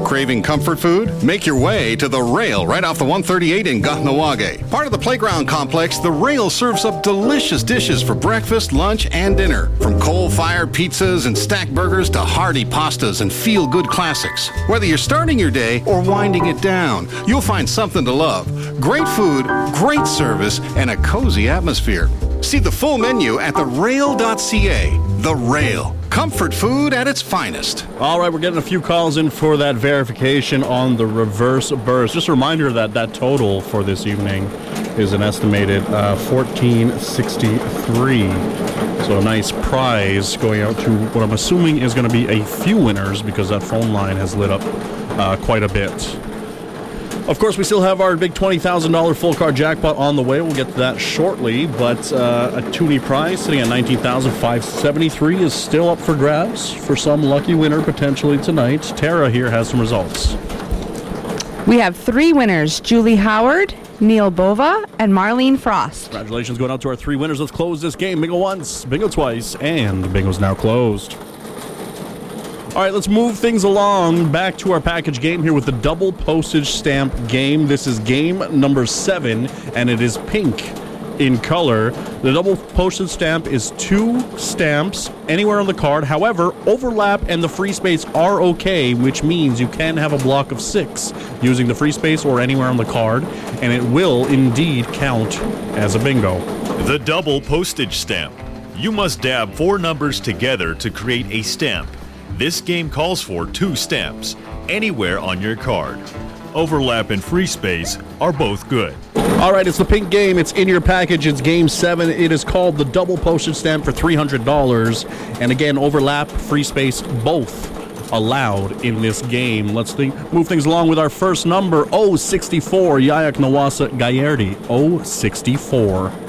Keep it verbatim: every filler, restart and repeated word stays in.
Craving comfort food? Make your way to The Rail right off the one thirty-eight in Kahnawake. Part of the playground complex, The Rail serves up delicious dishes for breakfast, lunch, and dinner. From coal-fired pizzas and stack burgers to hearty pastas and feel-good classics. Whether you're starting your day or winding it down, you'll find something to love. Great food, great service, and a cozy atmosphere. See the full menu at the rail dot c a. The Rail. Comfort food at its finest. All right, we're getting a few calls in for that verification on the reverse burst. Just a reminder that that total for this evening is an estimated uh, fourteen sixty-three. So a nice prize going out to what I'm assuming is going to be a few winners because that phone line has lit up uh, quite a bit. Of course, we still have our big twenty thousand dollars full card jackpot on the way. We'll get to that shortly, but uh, a toonie prize sitting at nineteen thousand five hundred seventy-three is still up for grabs for some lucky winner potentially tonight. Tara here has some results. We have three winners, Julie Howard, Neil Bova, and Marlene Frost. Congratulations going out to our three winners. Let's close this game. Bingo once, bingo twice, and bingo's now closed. All right, let's move things along back to our package game here with the double postage stamp game. This is game number seven, and it is pink in color. The double postage stamp is two stamps anywhere on the card. However, overlap and the free space are okay, which means you can have a block of six using the free space or anywhere on the card, and it will indeed count as a bingo. The double postage stamp. You must dab four numbers together to create a stamp. This game calls for two stamps, anywhere on your card. Overlap and free space are both good. All right, it's the pink game. It's in your package. It's game seven. It is called the double postage stamp for three hundred dollars. And again, overlap, free space, both allowed in this game. Let's think, move things along with our first number, oh sixty-four, Yayak Nawasa Gayerdi, oh sixty-four.